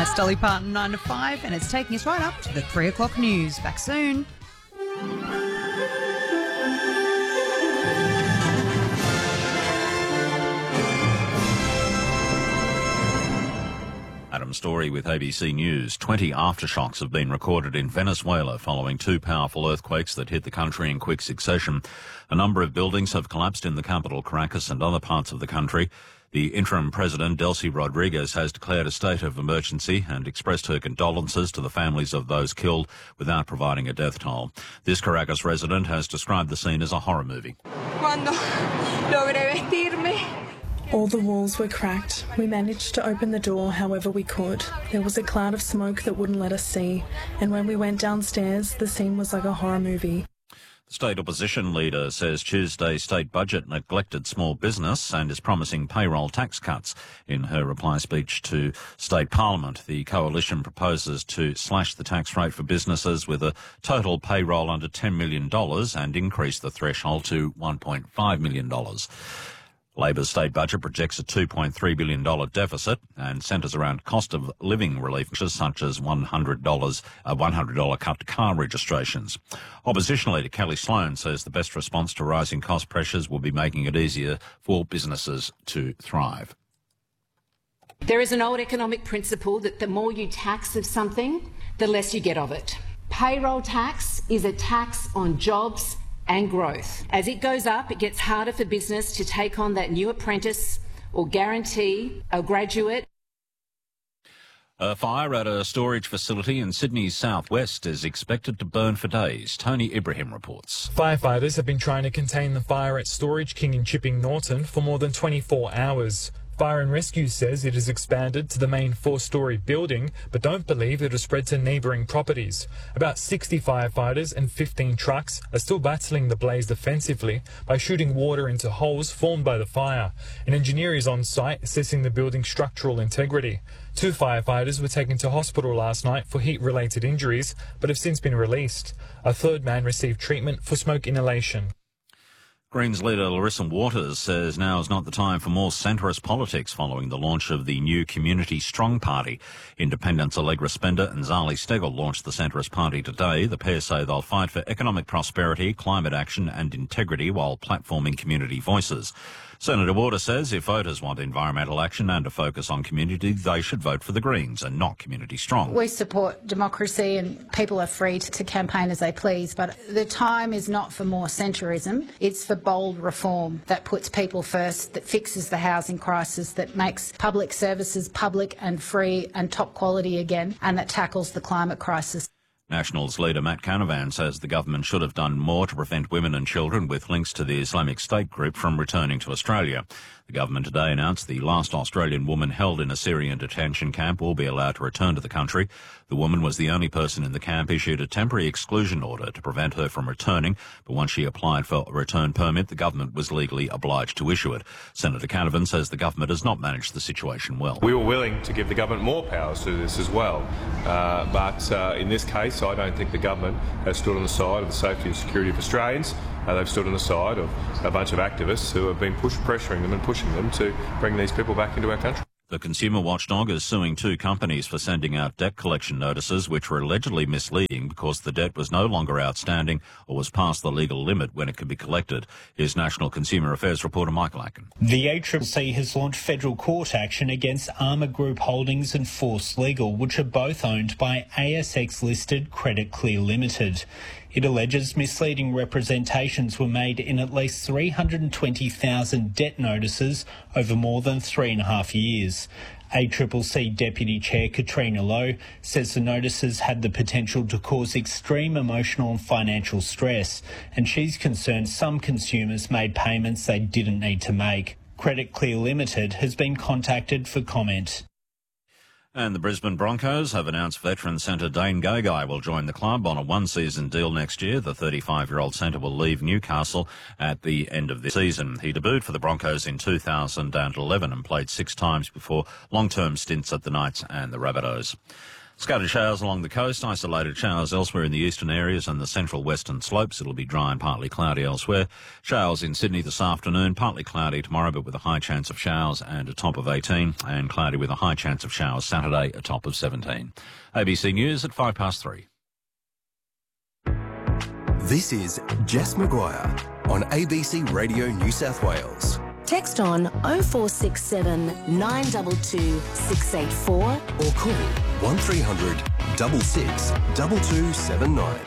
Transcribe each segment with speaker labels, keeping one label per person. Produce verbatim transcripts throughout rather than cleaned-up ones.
Speaker 1: That's Dolly Parton, nine to five, and it's taking us right up to the three o'clock news. Back soon.
Speaker 2: Adam Story with A B C News. twenty aftershocks have been recorded in Venezuela following two powerful earthquakes that hit the country in quick succession. A number of buildings have collapsed in the capital, Caracas, and other parts of the country. The interim president, Delcy Rodriguez, has declared a state of emergency and expressed her condolences to the families of those killed without providing a death toll. This Caracas resident has described the scene as a horror movie.
Speaker 3: Cuando logré vestirme.
Speaker 4: All the walls were cracked. We managed to open the door however we could. There was a cloud of smoke that wouldn't let us see, and when we went downstairs, the scene was like a horror movie.
Speaker 2: The state opposition leader says Tuesday's state budget neglected small business and is promising payroll tax cuts. In her reply speech to state parliament, the coalition proposes to slash the tax rate for businesses with a total payroll under ten million dollars and increase the threshold to one point five million dollars. Labor's state budget projects a two point three billion dollars deficit and centres around cost of living relief measures such as one hundred dollars, a one hundred dollars cut to car registrations. Opposition leader Kelly Sloan says the best response to rising cost pressures will be making it easier for businesses to thrive.
Speaker 5: There is an old economic principle that the more you tax of something, the less you get of it. Payroll tax is a tax on jobs and growth. As it goes up, it gets harder for business to take on that new apprentice or guarantee a graduate.
Speaker 2: A fire at a storage facility in Sydney's southwest is expected to burn for days. Tony Ibrahim reports.
Speaker 6: Firefighters have been trying to contain the fire at Storage King in Chipping Norton for more than twenty-four hours. Fire and Rescue says it has expanded to the main four-storey building, but don't believe it has spread to neighbouring properties. About sixty firefighters and fifteen trucks are still battling the blaze defensively by shooting water into holes formed by the fire. An engineer is on site assessing the building's structural integrity. Two firefighters were taken to hospital last night for heat-related injuries, but have since been released. A third man received treatment for smoke inhalation.
Speaker 2: Greens leader Larissa Waters says now is not the time for more centrist politics following the launch of the new Community Strong Party. Independents Allegra Spender and Zali Steggall launched the centrist party today. The pair say they'll fight for economic prosperity, climate action and integrity while platforming community voices. Senator Waters says if voters want environmental action and a focus on community, they should vote for the Greens and not Community Strong.
Speaker 7: We support democracy and people are free to campaign as they please, but the time is not for more centrism. It's for bold reform that puts people first, that fixes the housing crisis, that makes public services public and free and top quality again, and that tackles the climate crisis.
Speaker 2: Nationals leader Matt Canavan says the government should have done more to prevent women and children with links to the Islamic State group from returning to Australia. The government today announced the last Australian woman held in a Syrian detention camp will be allowed to return to the country. The woman was the only person in the camp issued a temporary exclusion order to prevent her from returning, but once she applied for a return permit, the government was legally obliged to issue it. Senator Canavan says the government has not managed the situation well.
Speaker 8: We were willing to give the government more powers to do this as well, uh, but uh, in this case I don't think the government has stood on the side of the safety and security of Australians. Uh, they've stood on the side of a bunch of activists who have been push, pressuring them and pushing them to bring these people back into our country.
Speaker 2: The consumer watchdog is suing two companies for sending out debt collection notices which were allegedly misleading because the debt was no longer outstanding or was past the legal limit when it could be collected. Here's National Consumer Affairs reporter Michael Atkin.
Speaker 9: The A C C C has launched federal court action against Armour Group Holdings and Force Legal, which are both owned by A S X-listed Credit Clear Limited. It alleges misleading representations were made in at least three hundred twenty thousand debt notices over more than three and a half years. A C C C Deputy Chair Katrina Lowe says the notices had the potential to cause extreme emotional and financial stress, and she's concerned some consumers made payments they didn't need to make. Credit Clear Limited has been contacted for comment.
Speaker 2: And the Brisbane Broncos have announced veteran centre Dane Gagai will join the club on a one-season deal next year. The thirty-five-year-old centre will leave Newcastle at the end of the season. He debuted for the Broncos in two thousand eleven and played six times before long-term stints at the Knights and the Rabbitohs. Scattered showers along the coast, isolated showers elsewhere in the eastern areas and the central western slopes. It'll be dry and partly cloudy elsewhere. Showers in Sydney this afternoon, partly cloudy tomorrow but with a high chance of showers and a top of eighteen, and cloudy with a high chance of showers Saturday, a top of seventeen. A B C News at five past three.
Speaker 10: This is Jess Maguire on A B C Radio New South Wales.
Speaker 11: Text on oh four six seven, nine two two, six eight four
Speaker 10: or call one three hundred, six six, two two seven nine.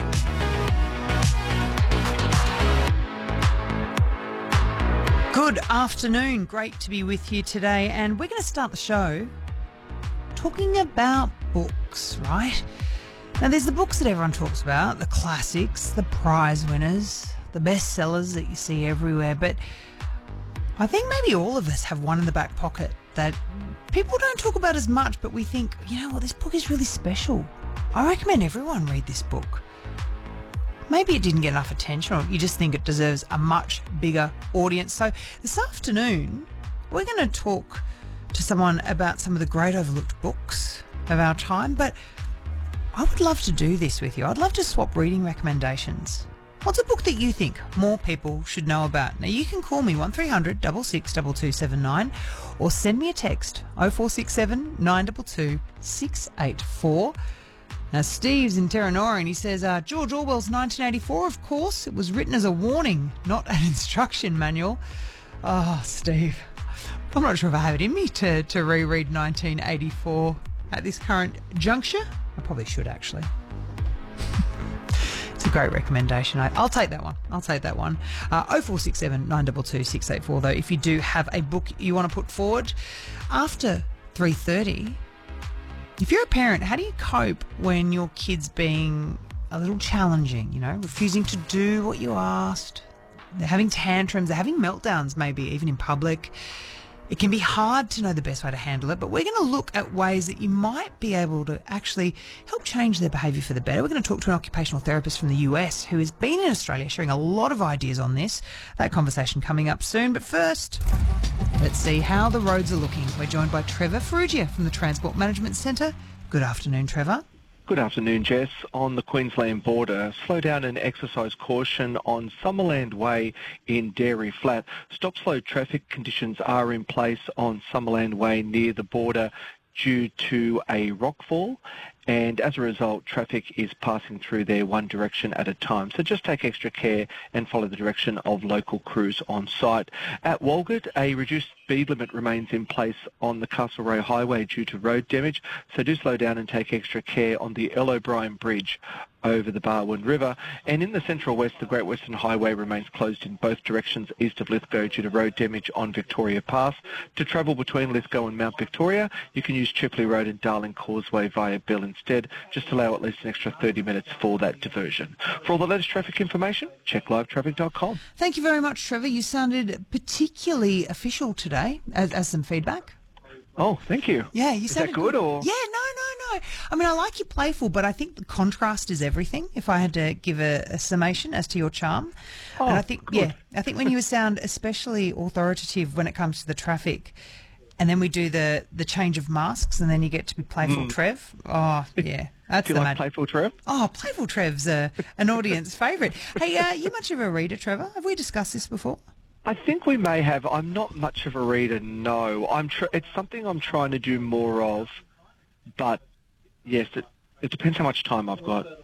Speaker 1: Good afternoon. Great to be with you today, and we're going to start the show talking about books, right? Now, there's the books that everyone talks about, the classics, the prize winners, the bestsellers that you see everywhere, but I think maybe all of us have one in the back pocket that people don't talk about as much, but we think, you know what, this book is really special. I recommend everyone read this book. Maybe it didn't get enough attention, or you just think it deserves a much bigger audience. So this afternoon, we're going to talk to someone about some of the great overlooked books of our time, but I would love to do this with you. I'd love to swap reading recommendations. What's a book that you think more people should know about? Now, you can call me one three hundred, six six, two two seven nine or send me a text oh four six seven, nine two two, six eight four. Now, Steve's in Terranora and he says, uh, George Orwell's nineteen eighty-four, of course. It was written as a warning, not an instruction manual. Oh, Steve, I'm not sure if I have it in me to, to reread nineteen eighty-four at this current juncture. I probably should, actually. It's a great recommendation. I, I'll take that one. I'll take that one. Uh, oh four six seven, nine two two, six eight four, though, if you do have a book you want to put forward. After three thirty, if you're a parent, how do you cope when your kid's being a little challenging, you know, refusing to do what you asked? They're having tantrums, they're having meltdowns, maybe even in public. It can be hard to know the best way to handle it, but we're going to look at ways that you might be able to actually help change their behaviour for the better. We're going to talk to an occupational therapist from the U S who has been in Australia sharing a lot of ideas on this. That conversation coming up soon. But first, let's see how the roads are looking. We're joined by Trevor Ferrugia from the Transport Management Centre. Good afternoon, Trevor.
Speaker 12: Good afternoon, Jess. On the Queensland border, slow down and exercise caution on Summerland Way in Dairy Flat. Stop-slow traffic conditions are in place on Summerland Way near the border due to a rockfall, and as a result, traffic is passing through there one direction at a time. So just take extra care and follow the direction of local crews on site. At Walgett, a reduced speed limit remains in place on the Castlereagh Highway due to road damage, so do slow down and take extra care on the Earl O'Brien Bridge over the Barwon River. And in the Central West, the Great Western Highway remains closed in both directions east of Lithgow due to road damage on Victoria Pass. To travel between Lithgow and Mount Victoria, you can use Chipley Road and Darling Causeway via Bill instead. Just allow at least an extra thirty minutes for that diversion. For all the latest traffic information, check live traffic dot com.
Speaker 1: Thank you very much, Trevor. You sounded particularly official today as, as some feedback.
Speaker 12: Oh, thank you.
Speaker 1: Yeah, you
Speaker 12: Is
Speaker 1: sounded
Speaker 12: that good, or?
Speaker 1: Yeah, no, no, no. I mean, I like you playful, but I think the contrast is everything. If I had to give a, a summation as to your charm,
Speaker 12: oh,
Speaker 1: and I think,
Speaker 12: good.
Speaker 1: yeah, I think when you sound especially authoritative when it comes to the traffic, and then we do the the change of masks, and then you get to be playful, mm. Trev. Oh, yeah, that's
Speaker 12: do you
Speaker 1: the
Speaker 12: like
Speaker 1: mad-
Speaker 12: playful Trev?
Speaker 1: Oh, playful Trev's a, an audience favourite. Hey, uh, you much of a reader, Trevor? Have we discussed this before?
Speaker 12: I think we may have. I'm not much of a reader, no. I'm. Tr- it's something I'm trying to do more of, but yes, it, it depends how much time I've got.